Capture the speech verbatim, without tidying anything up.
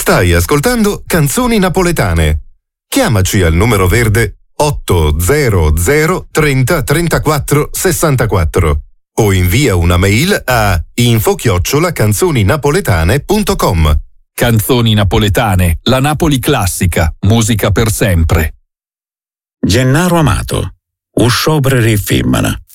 Stai ascoltando Canzoni Napoletane. Chiamaci al numero verde otto zero zero trenta trentaquattro sessantaquattro o invia una mail a info chiocciola canzoninapoletane punto com. Canzoni Napoletane, la Napoli classica, musica per sempre. Gennaro Amato, usciobreri femmina.